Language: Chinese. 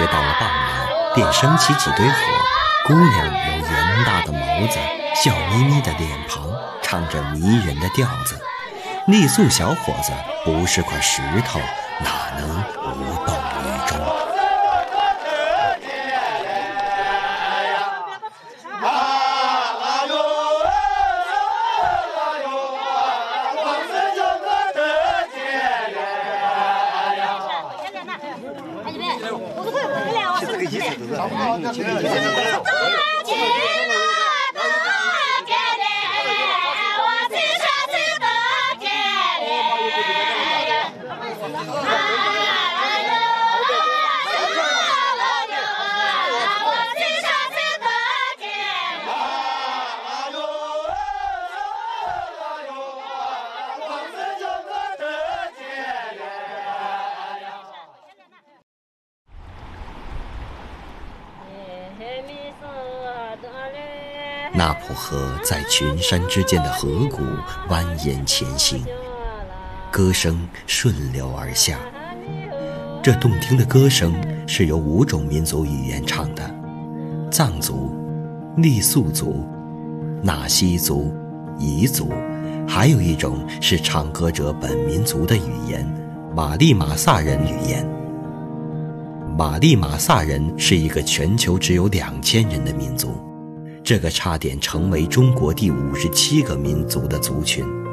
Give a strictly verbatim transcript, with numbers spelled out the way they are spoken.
到了傍晚，便升起几堆火。姑娘有圆大的眸子，笑眯眯的脸庞，唱着迷人的调子。傈僳小伙子不是块石头，哪能无动于衷？纳蒲河在群山之间的河谷蜿蜒前行，歌声顺流而下。这动听的歌声是由五种民族语言唱的：藏族、傈僳族、纳西族、彝族，还有一种是唱歌者本民族的语言——玛丽玛萨人语言。玛丽玛萨人是一个全球只有两千人的民族，这个差点成为中国第五十七个民族的族群。